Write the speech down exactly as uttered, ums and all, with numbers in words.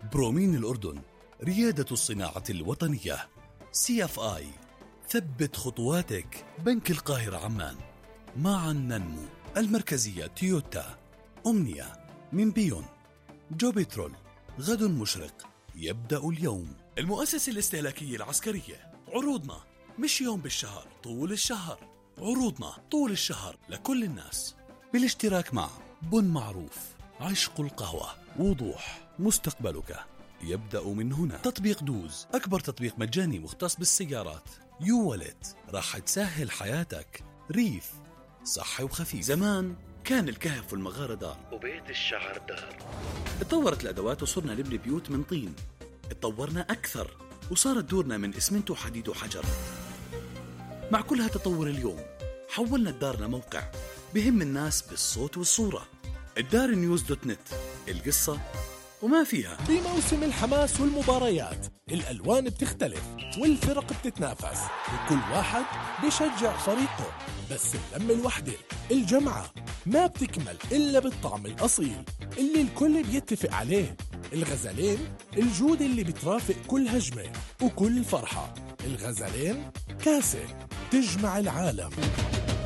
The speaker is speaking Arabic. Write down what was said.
برومين الأردن، ريادة الصناعة الوطنية. سي اف اي، ثبت خطواتك. بنك القاهرة عمان، معا ننمو. المركزية تويوتا. أمنية من بيون. جو بترول، غد مشرق يبدأ اليوم. المؤسسة الاستهلاكية العسكرية، عروضنا مش يوم بالشهر، طول الشهر. عروضنا طول الشهر لكل الناس، بالاشتراك مع بن معروف، عشق القهوة، وضوح. مستقبلك يبدأ من هنا. تطبيق دوز، أكبر تطبيق مجاني مختص بالسيارات. يو والت، راح تسهل حياتك. ريف، صحي وخفيف. زمان كان الكهف والمغارة دار وبيت الشعر دار. اتطورت الأدوات وصرنا نبني بيوت من طين. اتطورنا أكثر وصارت دورنا من إسمنت وحديد وحجر. مع كل هالتطور اليوم حولنا الدار لموقع بهم الناس بالصوت والصورة. الدار نيوز دوت نت، القصة وما فيها. بموسم الحماس والمباريات الألوان بتختلف والفرق بتتنافس وكل واحد بيشجع فريقه، بس اللمة الوحدة الجمعة ما بتكمل إلا بالطعم الأصيل اللي الكل بيتفق عليه. الغزلين، الجودة اللي بترافق كل هجمة وكل فرحة. الغزلين، كاسة تجمع العالم.